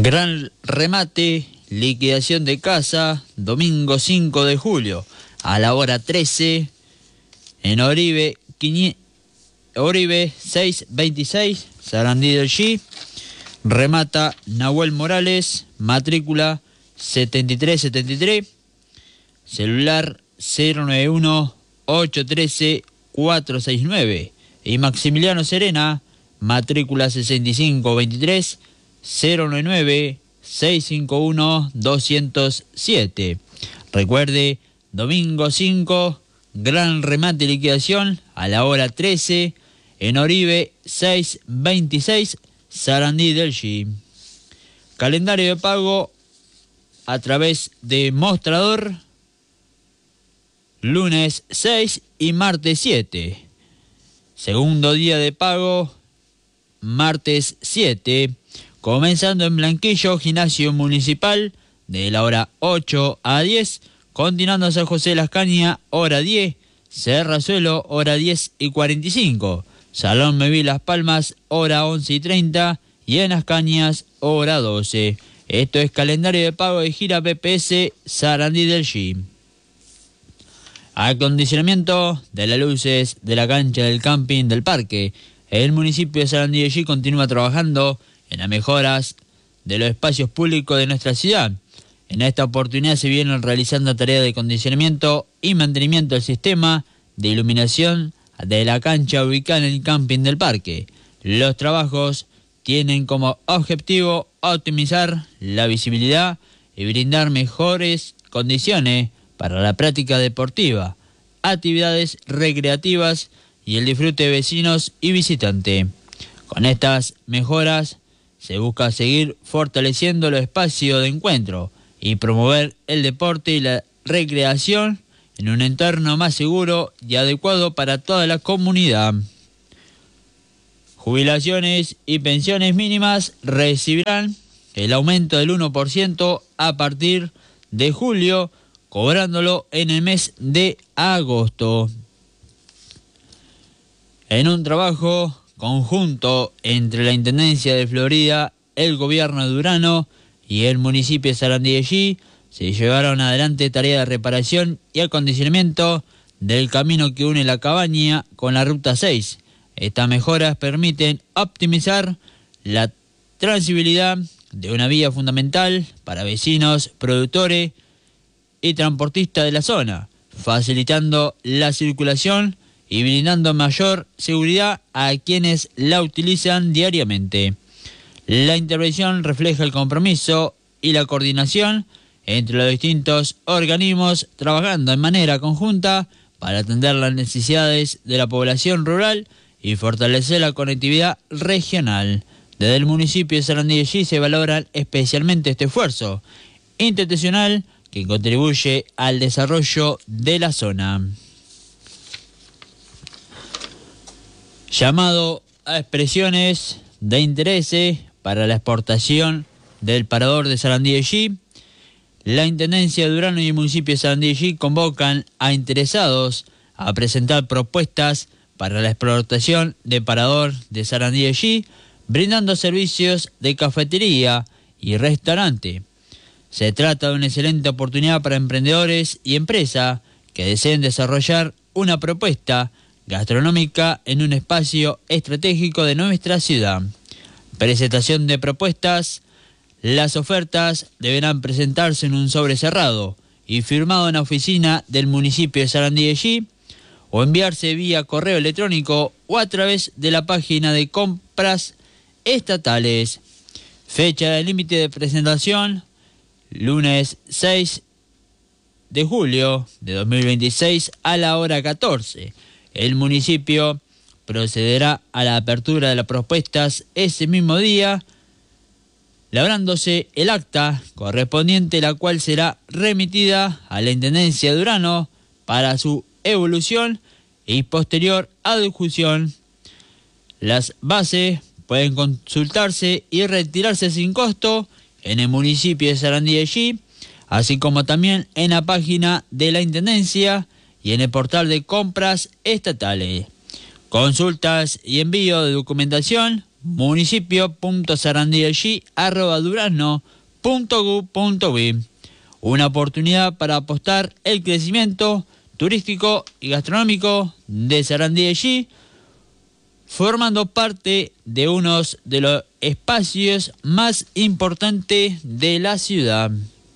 Gran remate, liquidación de casa, domingo 5 de julio, a la hora 13, en Oribe 626, Sarandí del G. Remata Nahuel Morales, matrícula 7373, celular 091-813-469. Y Maximiliano Serena, matrícula 6523, 099-651-207. Recuerde, domingo 5, gran remate y liquidación a la hora 13, en Oribe 626, Sarandí del G. Calendario de pago a través de mostrador, lunes 6 y martes 7. Segundo día de pago, martes 7. Comenzando en Blanquillo, gimnasio municipal, de la hora 8 a 10. Continuando San José de las Cañas, hora 10. Serrazuelo, hora 10 y 45. Salón Meví Las Palmas, hora 11 y 30. Y en Las Cañas, hora 12. Esto es calendario de pago de gira PPS Sarandí del G. Acondicionamiento de las luces de la cancha del camping del parque. El municipio de Sarandí del G continúa trabajando en las mejoras de los espacios públicos de nuestra ciudad. En esta oportunidad se vienen realizando tareas de acondicionamiento y mantenimiento del sistema de iluminación de la cancha ubicada en el camping del parque. Los trabajos tienen como objetivo optimizar la visibilidad y brindar mejores condiciones para la práctica deportiva, actividades recreativas y el disfrute de vecinos y visitantes. Con estas mejoras se busca seguir fortaleciendo los espacios de encuentro y promover el deporte y la recreación en un entorno más seguro y adecuado para toda la comunidad. Jubilaciones y pensiones mínimas recibirán el aumento del 1% a partir de julio, cobrándolo en el mes de agosto. En un trabajo conjunto entre la Intendencia de Florida, el Gobierno de Durano y el municipio de Sarandí de G, se llevaron adelante tareas de reparación y acondicionamiento del camino que une la Cabaña con la Ruta 6. Estas mejoras permiten optimizar la transitabilidad de una vía fundamental para vecinos, productores y transportistas de la zona, facilitando la circulación y brindando mayor seguridad a quienes la utilizan diariamente. La intervención refleja el compromiso y la coordinación entre los distintos organismos trabajando de manera conjunta para atender las necesidades de la población rural y fortalecer la conectividad regional. Desde el municipio de Sarandí de G se valora especialmente este esfuerzo institucional que contribuye al desarrollo de la zona. Llamado a expresiones de interés para la exportación del parador de Sarandí de G. La Intendencia de Durano y el municipio de Sarandí de G convocan a interesados a presentar propuestas para la exportación de parador de Sarandí de G, brindando servicios de cafetería y restaurante. Se trata de una excelente oportunidad para emprendedores y empresas que deseen desarrollar una propuesta gastronómica en un espacio estratégico de nuestra ciudad. Presentación de propuestas. Las ofertas deberán presentarse en un sobre cerrado y firmado en la oficina del municipio de Sarandí de G o enviarse vía correo electrónico o a través de la página de compras estatales. Fecha de límite de presentación, lunes 6 de julio de 2026 a la hora 14. El municipio procederá a la apertura de las propuestas ese mismo día, labrándose el acta correspondiente, la cual será remitida a la Intendencia de Durano para su evolución y posterior adjudicación. Las bases pueden consultarse y retirarse sin costo en el municipio de Sarandí de G, así como también en la página de la Intendencia y en el portal de compras estatales. Consultas y envío de documentación municipio.sarandí@durazno.gov.uy. Una oportunidad para apostar el crecimiento turístico y gastronómico de Sarandí de G, formando parte de uno de los espacios más importantes de la ciudad.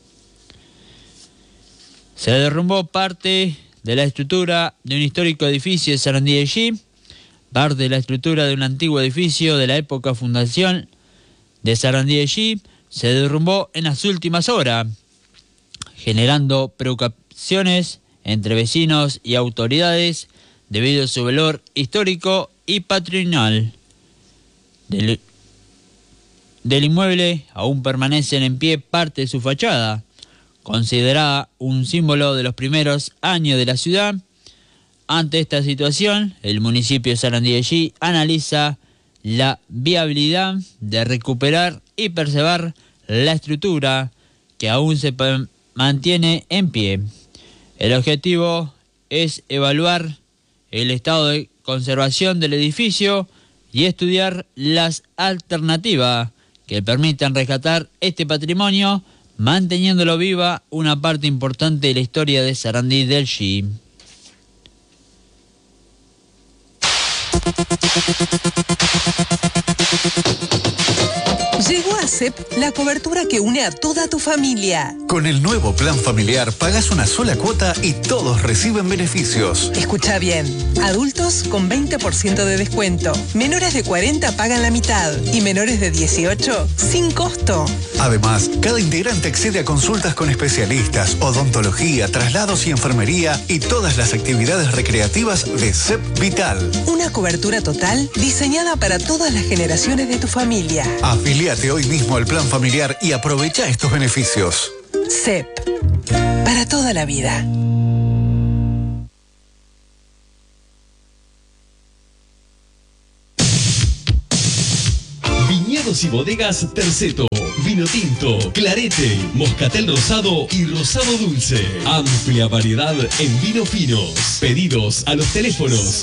Se derrumbó parte de la estructura de un histórico edificio de Sarandí de G, parte de la estructura de un antiguo edificio de la época fundación de Sarandí de G se derrumbó en las últimas horas, generando preocupaciones entre vecinos y autoridades debido a su valor histórico y patrimonial. Del inmueble aún permanecen en pie parte de su fachada, considerada un símbolo de los primeros años de la ciudad. Ante esta situación, el municipio de Sarandí de G analiza la viabilidad de recuperar y preservar la estructura que aún se mantiene en pie. El objetivo es evaluar el estado de conservación del edificio y estudiar las alternativas que permitan rescatar este patrimonio, manteniéndolo viva una parte importante de la historia de Sarandí del G. Llegó a CEP la cobertura que une a toda tu familia. Con el nuevo plan familiar pagas una sola cuota y todos reciben beneficios. Escucha bien, adultos con 20% de descuento, menores de 40 pagan la mitad y menores de 18 sin costo. Además, cada integrante accede a consultas con especialistas, odontología, traslados y enfermería y todas las actividades recreativas de CEP Vital. Una cobertura total diseñada para todas las generaciones de tu familia. Afiliate hoy mismo al plan familiar y aprovecha estos beneficios. CEP, para toda la vida. Viñedos y bodegas Terceto. Vino tinto, clarete, moscatel rosado y rosado dulce. Amplia variedad en vinos finos. Pedidos a los teléfonos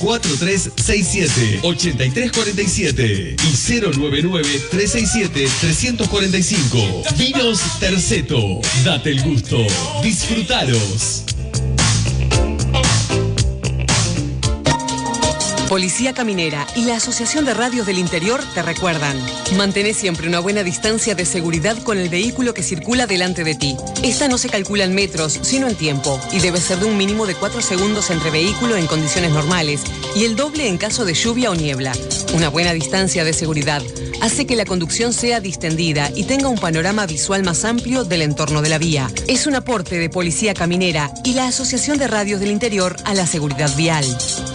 4367-8347 y 099-367-345. Vinos Terceto. Date el gusto. Disfrutalos. Policía Caminera y la Asociación de Radios del Interior te recuerdan: mantén siempre una buena distancia de seguridad con el vehículo que circula delante de ti. Esta no se calcula en metros, sino en tiempo, y debe ser de un mínimo de 4 segundos entre vehículo en condiciones normales y el doble en caso de lluvia o niebla. Una buena distancia de seguridad hace que la conducción sea distendida y tenga un panorama visual más amplio del entorno de la vía. Es un aporte de Policía Caminera y la Asociación de Radios del Interior a la seguridad vial.